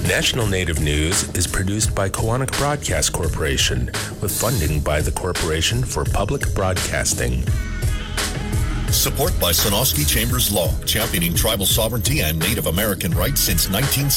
National Native News is produced by Koahnic Broadcast Corporation with funding by the Corporation for Public Broadcasting. Support by Sonosky Chambers Law, championing tribal sovereignty and Native American rights since 1960.